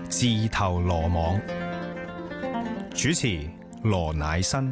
自投羅網，主持羅乃新。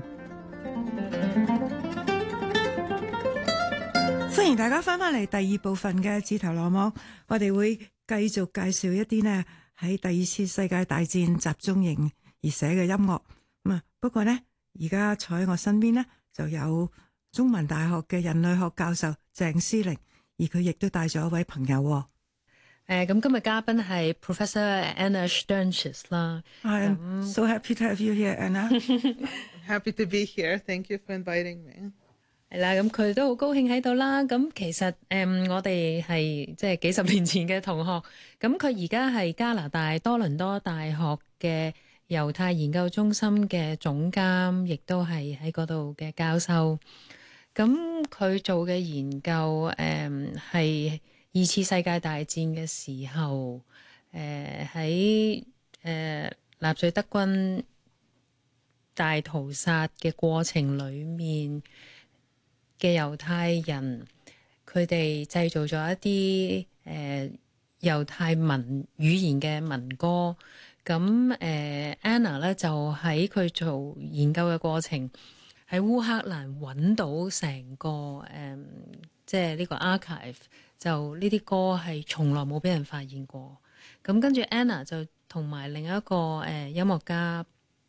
歡迎大家翻返嚟第二部分嘅自投羅網，我哋會繼續介紹一啲呢喺第二次世界大戰集中營而寫嘅音樂。不過呢，而家坐喺我身邊呢，就有中文大學嘅人類學教授鄭思玲，而佢亦都帶咗一位朋友。 咁今日嘉賓係 Professor Anna Sterntzis 啦。 I'm so happy to have you here, Anna. Happy to be here. Thank you for inviting me. 係啦，咁佢都好高興喺度啦。咁其實我哋係即係幾十年前嘅同學。咁佢而家係加拿大多倫多大學嘅猶太研究中心嘅總監，亦都係喺嗰度嘅教授。咁佢做嘅研究係二次世界大戰嘅時候，喺納粹德軍大屠殺嘅過程裏面嘅猶太人，佢哋製造咗一啲猶太文語言嘅民歌。咁Anna 咧就喺佢做研究嘅過程，喺烏克蘭揾到成個即係呢個 archive， 就呢啲歌係從來冇俾人發現過。咁跟住 Anna 就同埋另一個音樂家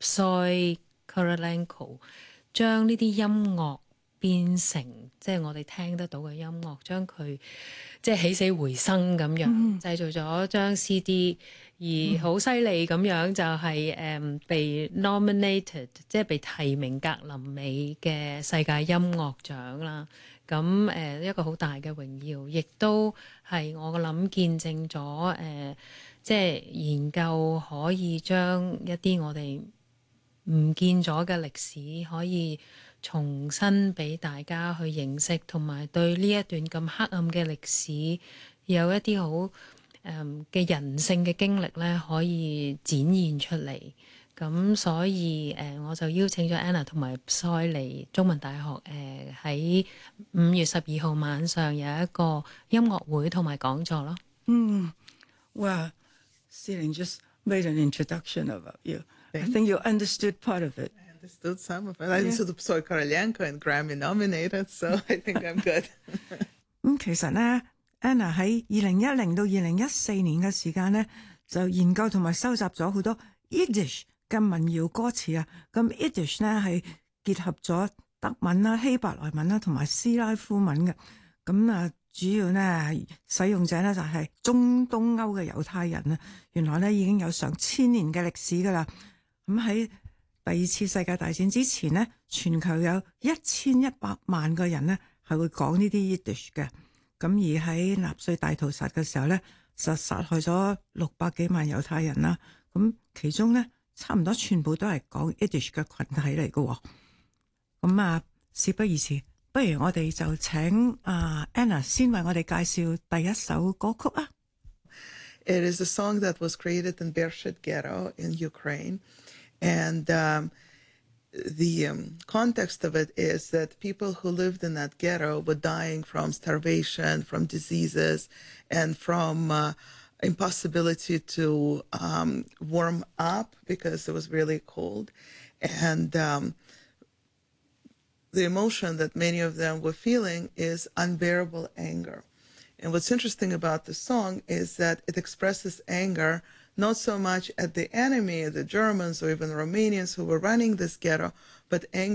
Psy Korolenko 將呢啲音樂變成即係我哋聽得到嘅音樂，將佢即係起死回生咁樣，製造咗張 CD， 而好犀利咁樣就係被 nominated， 即係被提名格林美嘅世界音樂獎啦。咁一個好大嘅榮耀，亦都係我諗見證咗即係研究可以將一啲我哋唔見咗嘅歷史可以重新俾大家去認識，同埋對呢一段咁黑暗嘅歷史有一啲好嘅人性嘅經歷咧，可以展現出嚟。咁所以我就邀請咗 Anna 同埋 Psy 嚟中文大學喺5月12號晚上有一個音樂會同埋講座咯。 Well, Celine just made an introduction about you. I think you understood part of it. I understood some of it. I understood Psy Korolenko and Grammy nominated, so I think I'm good. 其實呢 Anna 喺2010到2014年嘅時間呢，就研究同埋收集咗好多 Yiddish 嘅民謠歌詞啊。咁 Yiddish 呢係結合咗德文啦、希伯來文啦同埋斯拉夫文嘅。咁主要呢使用者呢就係中東歐嘅猶太人啊。原來呢已經有上千年嘅歷史噶啦。咁喺第二次世界大戰之前呢，全球有1100萬個人呢係會講呢啲 Yiddish 嘅。咁而喺納粹大屠殺嘅時候呢，就殺害咗600幾萬猶太人啦。咁其中呢，差唔多全部都係講 Yiddish 嘅群體嚟嘅。咁事不宜遲，不如我哋就請Anna 先為我哋介紹第一首歌曲啊。 It is a song that was created in Bershit Ghetto in Ukraine, and the context of it is that people who lived in that ghetto were dying from starvation, from diseases, and from impossibility to warm up because it was really cold. And the emotion that many of them were feeling is unbearable anger. And what's interesting about the song is that it expresses anger not so much at the enemy, the Germans or even the Romanians who were running this ghetto, but anger